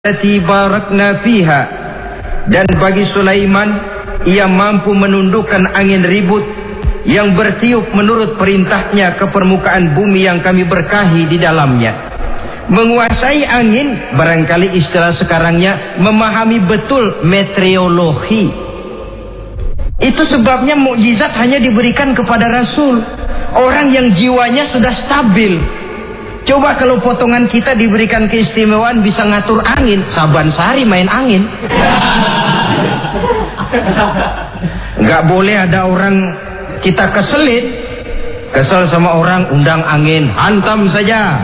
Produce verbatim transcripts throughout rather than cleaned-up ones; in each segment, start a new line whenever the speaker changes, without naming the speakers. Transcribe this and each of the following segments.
allati barakna fiha, dan bagi Sulaiman ia mampu menundukkan angin ribut yang bertiup menurut perintahnya ke permukaan bumi yang kami berkahi di dalamnya. Menguasai angin, barangkali istilah sekarangnya memahami betul meteorologi. Itu sebabnya mukjizat hanya diberikan kepada Rasul, orang yang jiwanya sudah stabil. Coba kalau potongan kita diberikan keistimewaan bisa ngatur angin, Saban Sari main angin. Nggak boleh ada orang kita keselit, kesel sama orang, undang angin, hantam saja.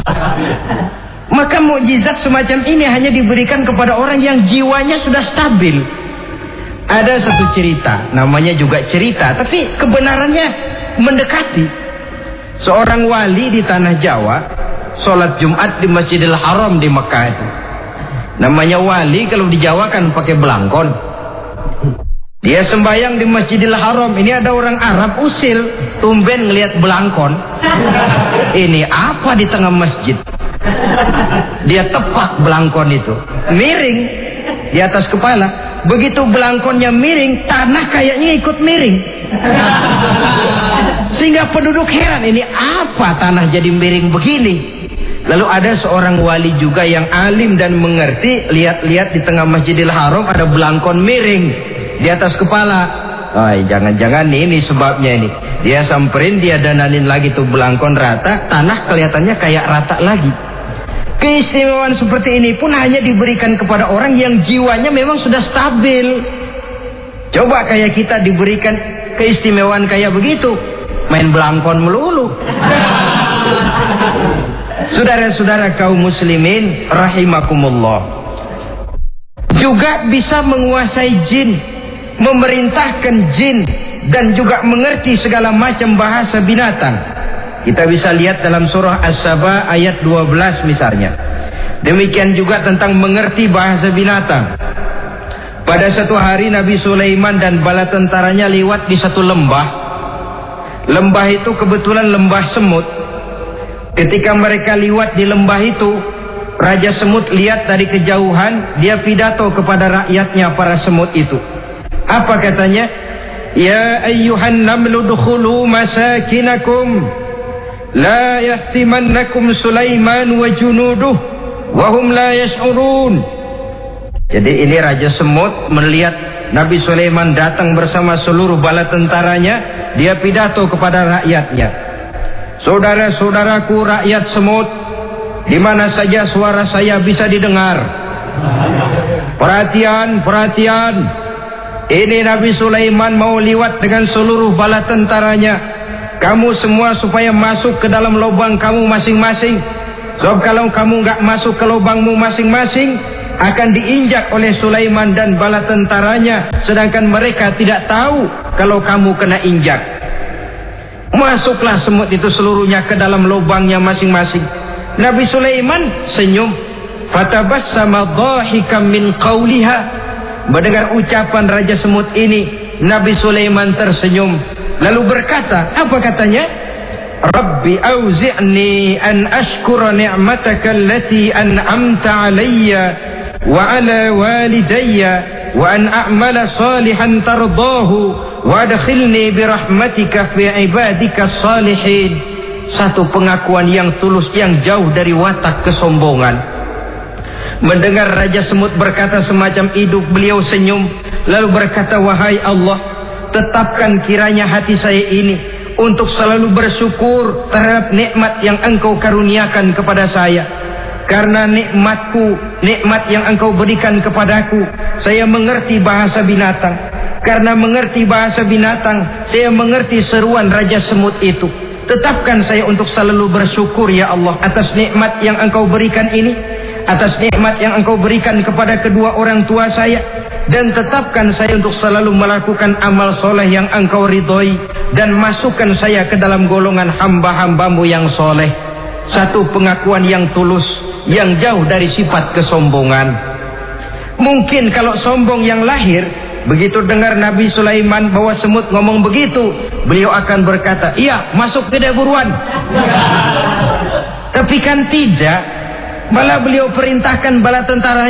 Maka mukjizat semacam ini hanya diberikan kepada orang yang jiwanya sudah stabil. Ada satu cerita, namanya juga cerita, tapi kebenarannya mendekati. Seorang wali di tanah Jawa sholat Jumat di Masjidil Haram di Mekah itu. Namanya wali kalau di Jawa kan pakai belangkon. Dia sembahyang di Masjidil Haram. Ini ada orang Arab usil, tumben ngelihat belangkon. Ini apa di tengah masjid? Dia tepak belangkon itu, miring di atas kepala. Begitu belangkonnya miring, tanah kayaknya ikut miring. Sehingga penduduk heran, ini apa tanah jadi miring begini? Lalu ada seorang wali juga yang alim dan mengerti, lihat-lihat di tengah Masjidil Haram ada belangkon miring di atas kepala. Oh, jangan-jangan ini sebabnya ini. Dia samperin, dia dananin lagi tuh belangkon rata, tanah kelihatannya kayak rata lagi. Keistimewaan seperti ini pun hanya diberikan kepada orang yang jiwanya memang sudah stabil. Coba kayak kita diberikan keistimewaan kayak begitu, main belangkon melulu. Saudara-saudara kaum muslimin rahimakumullah, juga bisa menguasai jin, memerintahkan jin, dan juga mengerti segala macam bahasa binatang. Kita bisa lihat dalam surah As-Saba ayat dua belas misalnya. Demikian juga tentang mengerti bahasa binatang. Pada satu hari Nabi Sulaiman dan bala tentaranya lewat di satu lembah. Lembah itu kebetulan lembah semut. Ketika mereka lewat di lembah itu, Raja Semut lihat dari kejauhan, dia pidato kepada rakyatnya para semut itu. Apa katanya? Ya ayyuhan namlu dukhulu masakinakum la yahtimannakum Sulaiman wa junuduh wa hum la yash'urun. Jadi ini Raja Semut melihat Nabi Sulaiman datang bersama seluruh bala tentaranya, dia pidato kepada rakyatnya. Saudara-saudaraku rakyat semut, di mana saja suara saya bisa didengar. Perhatian, perhatian. Ini Nabi Sulaiman mau liwat dengan seluruh bala tentaranya. Kamu semua supaya masuk ke dalam lubang kamu masing-masing. Sebab kalau kamu nggak masuk ke lubangmu masing-masing, akan diinjak oleh Sulaiman dan bala tentaranya, sedangkan mereka tidak tahu kalau kamu kena injak. Masuklah semut itu seluruhnya ke dalam lubangnya masing-masing. Nabi Sulaiman senyum. Fatabassama dhahikan min qawliha. Mendengar ucapan Raja Semut ini, Nabi Sulaiman tersenyum. Lalu berkata, apa katanya? Rabbi auzi'ni an ashkura ni'mataka allati an'amta alayya wa ala walidayya wa an a'mala salihan tardahu wa adkhilni birahmatika fi ibadika salihin. Satu pengakuan yang tulus yang jauh dari watak kesombongan. Mendengar Raja Semut berkata semacam itu, beliau senyum lalu berkata, wahai Allah, tetapkan kiranya hati saya ini untuk selalu bersyukur terhadap nikmat yang engkau karuniakan kepada saya. Karena nikmatku, nikmat yang engkau berikan kepadaku, saya mengerti bahasa binatang. Karena mengerti bahasa binatang, saya mengerti seruan Raja Semut itu. Tetapkan saya untuk selalu bersyukur ya Allah atas nikmat yang engkau berikan ini, atas nikmat yang engkau berikan kepada kedua orang tua saya, dan tetapkan saya untuk selalu melakukan amal soleh yang engkau ridhoi, dan masukkan saya ke dalam golongan hamba-hambamu yang soleh. Satu pengakuan yang tulus, yang jauh dari sifat kesombongan. Mungkin kalau sombong yang lahir, begitu dengar Nabi Sulaiman bahwa semut ngomong begitu, beliau akan berkata, iya masuk tidak buruan. Tapi kan tidak. Malah beliau perintahkan bala tentara